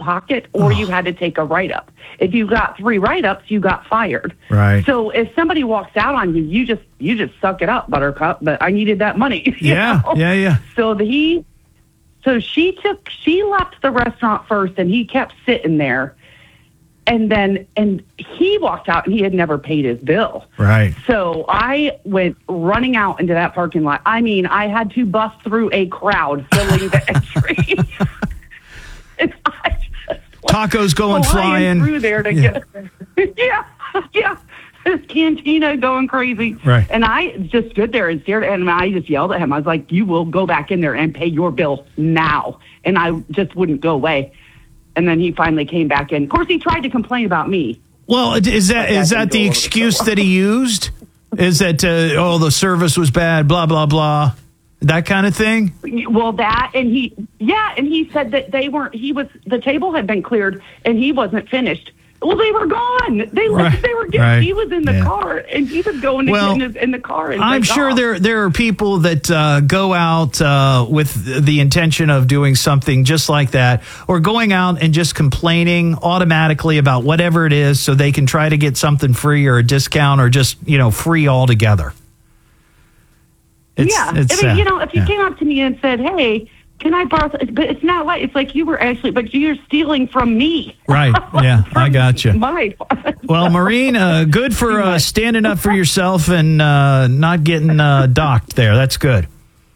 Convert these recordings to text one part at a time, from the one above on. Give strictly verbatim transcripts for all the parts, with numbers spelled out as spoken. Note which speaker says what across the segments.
Speaker 1: pocket or oh. you had to take a write-up. If you got three write-ups, you got fired.
Speaker 2: Right.
Speaker 1: So if somebody walks out on you, you just you just suck it up, Buttercup. But I needed that money.
Speaker 2: Yeah,
Speaker 1: know?
Speaker 2: yeah, yeah.
Speaker 1: So the, he, so she took, she left the restaurant first, and he kept sitting there. And then, and he walked out, and he had never paid his bill.
Speaker 2: Right.
Speaker 1: So I went running out into that parking lot. I mean, I had to bust through a crowd filling the entry. And I just
Speaker 2: Tacos going flying
Speaker 1: through there to
Speaker 2: yeah.
Speaker 1: get, yeah, yeah. This cantina going crazy.
Speaker 2: Right.
Speaker 1: And I just stood there and stared at him, and I just yelled at him. I was like, you will go back in there and pay your bill now. And I just wouldn't go away. And then he finally came back in. Of course, he tried to complain about me.
Speaker 2: Well, is that is that the excuse that he used? Is that, uh, oh, the service was bad, blah, blah, blah, that kind of thing?
Speaker 1: Well, that, and he, yeah, and he said that they weren't, he was, the table had been cleared, and he wasn't finished. Well, they were gone. They
Speaker 2: right.
Speaker 1: they were getting,
Speaker 2: right.
Speaker 1: he was in the
Speaker 2: yeah.
Speaker 1: car, and he was going to
Speaker 2: well,
Speaker 1: get in, his, in the car. And
Speaker 2: I'm sure
Speaker 1: off.
Speaker 2: there there are people that uh, go out uh, with the intention of doing something just like that, or going out and just complaining automatically about whatever it is so they can try to get something free or a discount or just, you know, free altogether. It's,
Speaker 1: yeah.
Speaker 2: It's,
Speaker 1: I mean,
Speaker 2: uh,
Speaker 1: you know, if you
Speaker 2: yeah.
Speaker 1: came up to me and said, hey, can I borrow? But it's not like, it's like you were actually, but you're stealing from me.
Speaker 2: Right. Yeah, I got you.
Speaker 1: My
Speaker 2: Well, Maureen, uh, good for uh, standing up for yourself and uh, not getting uh, docked there. That's good.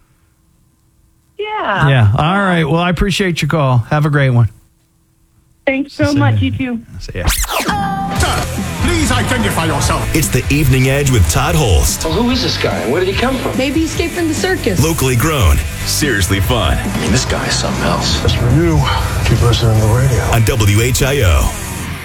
Speaker 1: Yeah.
Speaker 2: Yeah. All right. Well, I appreciate your call. Have a great one.
Speaker 1: Thanks so
Speaker 2: See
Speaker 1: much.
Speaker 2: ya.
Speaker 1: You too.
Speaker 2: See ya.
Speaker 3: Sir, please identify yourself.
Speaker 4: It's the Evening Edge with Todd Holst.
Speaker 5: Well, who is this guy? Where did he come from?
Speaker 6: Maybe he escaped from the circus.
Speaker 4: Locally grown, seriously fun.
Speaker 5: I mean, this guy is something else.
Speaker 3: As for you, keep listening to the radio.
Speaker 4: On W H I O.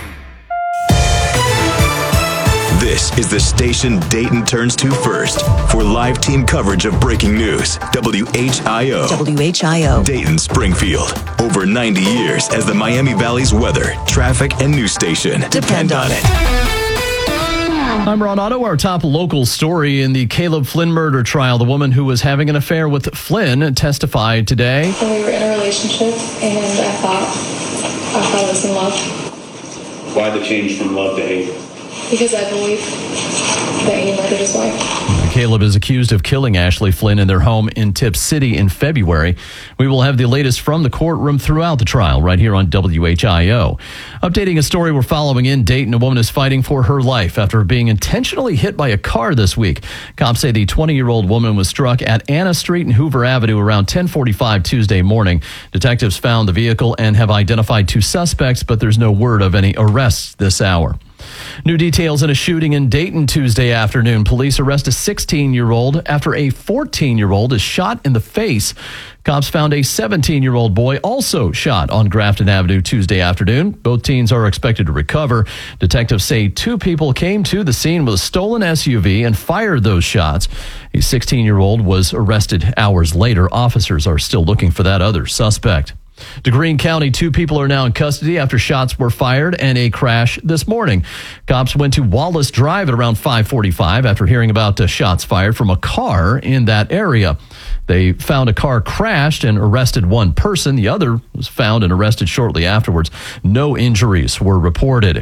Speaker 4: This is the station Dayton turns to first for live team coverage of breaking news. W H I O.
Speaker 7: W H I O.
Speaker 4: Dayton, Springfield. Over ninety years as the Miami Valley's weather, traffic, and news station. Depend on it.
Speaker 8: I'm Ron Otto. Our top local story in the Caleb Flynn murder trial. The woman who was having an affair with Flynn testified today.
Speaker 9: So we were in a relationship, and I thought, I thought I was in love.
Speaker 10: Why the change from love to hate?
Speaker 9: Because I believe that he murdered his wife.
Speaker 8: Caleb is accused of killing Ashley Flynn in their home in Tipp City in February. We will have the latest from the courtroom throughout the trial right here on W H I O. Updating a story we're following in Dayton, a woman is fighting for her life after being intentionally hit by a car this week. Cops say the twenty-year-old woman was struck at Anna Street and Hoover Avenue around ten forty-five Tuesday morning. Detectives found the vehicle and have identified two suspects, but there's no word of any arrests this hour. New details in a shooting in Dayton Tuesday afternoon. Police arrest a sixteen-year-old after a fourteen-year-old is shot in the face. Cops found a seventeen-year-old boy also shot on Grafton Avenue Tuesday afternoon. Both teens are expected to recover. Detectives say two people came to the scene with a stolen S U V and fired those shots. A sixteen-year-old was arrested hours later. Officers are still looking for that other suspect. To Greene County, two people are now in custody after shots were fired and a crash this morning. Cops went to Wallace Drive at around five forty-five after hearing about uh, shots fired from a car in that area. They found a car crashed and arrested one person. The other was found and arrested shortly afterwards. No injuries were reported.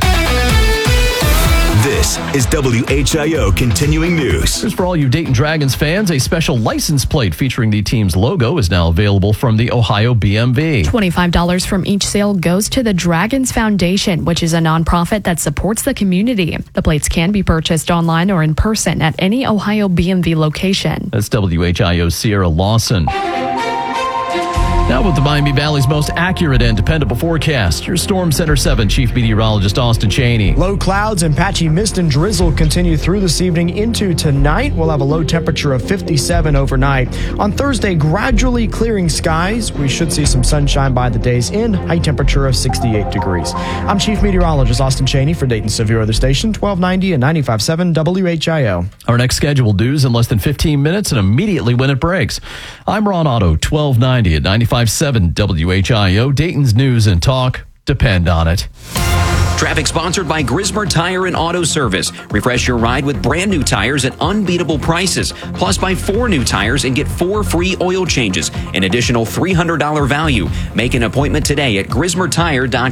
Speaker 4: This is W H I O Continuing News.
Speaker 8: Here's for all you Dayton Dragons fans, a special license plate featuring the team's logo is now available from the Ohio B M V.
Speaker 11: twenty-five dollars from each sale goes to the Dragons Foundation, which is a nonprofit that supports the community. The plates can be purchased online or in person at any Ohio B M V location.
Speaker 8: That's W H I O's Sierra Lawson. Now with the Miami Valley's most accurate and dependable forecast, your Storm Center seven Chief Meteorologist Austin Cheney.
Speaker 12: Low clouds and patchy mist and drizzle continue through this evening into tonight. We'll have a low temperature of fifty-seven overnight. On Thursday, gradually clearing skies. We should see some sunshine by the day's end. High temperature of sixty-eight degrees. I'm Chief Meteorologist Austin Cheney for Dayton Severe Weather Station, twelve ninety and ninety-five point seven W H I O.
Speaker 8: Our next scheduled news in less than fifteen minutes and immediately when it breaks. I'm Ron Otto, twelve ninety at ninety-five point seven W H I O. Dayton's news and talk. Depend on it.
Speaker 13: Traffic sponsored by Grismer Tire and Auto Service. Refresh your ride with brand new tires at unbeatable prices. Plus, buy four new tires and get four free oil changes. An additional three hundred dollars value. Make an appointment today at grismer tire dot com.